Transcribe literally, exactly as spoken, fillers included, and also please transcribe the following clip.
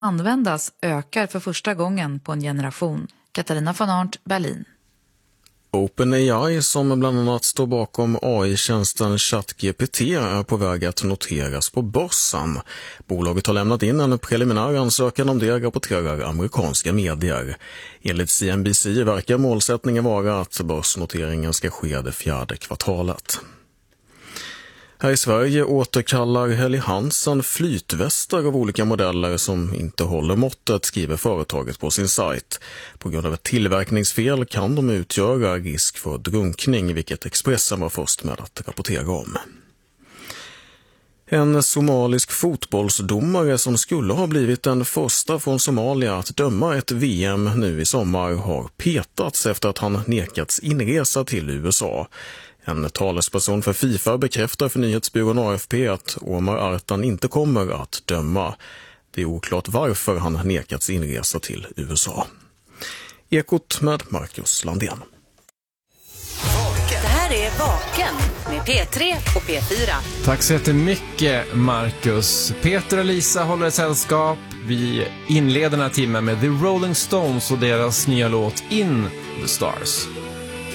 användas ökar för första gången på en generation. Katarina von Arndt, Berlin. OpenAI, som bland annat står bakom A I-tjänsten ChatGPT, är på väg att noteras på börsen. Bolaget har lämnat in en preliminär ansökan om det, rapporterar amerikanska medier. Enligt C N B C verkar målsättningen vara att börsnoteringen ska ske det fjärde kvartalet. Här i Sverige återkallar Helly Hansen flytvästar av olika modeller som inte håller måttet, skriver företaget på sin sajt. På grund av ett tillverkningsfel kan de utgöra risk för drunkning, vilket Expressen var först med att rapportera om. En somalisk fotbollsdomare som skulle ha blivit den första från Somalia att döma ett V M nu i sommar har petats efter att han nekats inresa till U S A. En talesperson för FIFA bekräftar för nyhetsbyrån A F P att Omar Artan inte kommer att döma. Det är oklart varför han nekats inresa till U S A. Ekot med Marcus Landén. Det här är Vaken med P tre och P fyra. Tack så jättemycket, Marcus. Peter och Lisa håller sällskap. Vi inleder den här timmen med The Rolling Stones och deras nya låt In the Stars.